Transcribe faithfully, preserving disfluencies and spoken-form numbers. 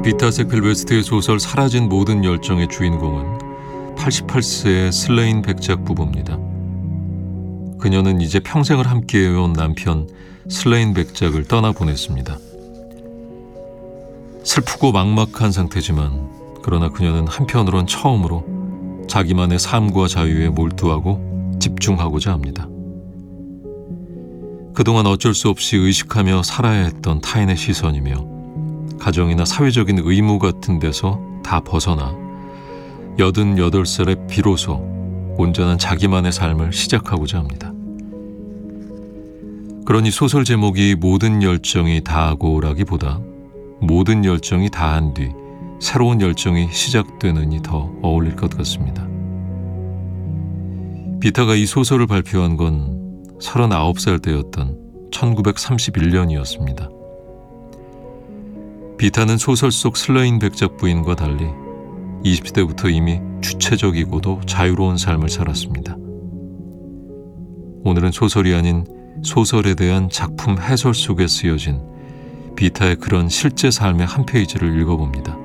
비타 세필베스트의 소설 사라진 모든 열정의 주인공은 팔십팔 세의 슬레인 백작 부부입니다. 그녀는 이제 평생을 함께해온 남편 슬레인 백작을 떠나보냈습니다. 슬프고 막막한 상태지만 그러나 그녀는 한편으론 처음으로 자기만의 삶과 자유에 몰두하고 집중하고자 합니다. 그동안 어쩔 수 없이 의식하며 살아야 했던 타인의 시선이며 가정이나 사회적인 의무 같은 데서 다 벗어나 여든여덟 살에 비로소 온전한 자기만의 삶을 시작하고자 합니다. 그러니 소설 제목이 모든 열정이 다하고라기보다 모든 열정이 다한 뒤 새로운 열정이 시작되느니 더 어울릴 것 같습니다. 비타가 이 소설을 발표한 건 서른아홉 살 때였던 천구백삼십일 년이었습니다. 비타는 소설 속 슬레인 백작 부인과 달리 이십 대부터 이미 주체적이고도 자유로운 삶을 살았습니다. 오늘은 소설이 아닌 소설에 대한 작품 해설 속에 쓰여진 비타의 그런 실제 삶의 한 페이지를 읽어봅니다.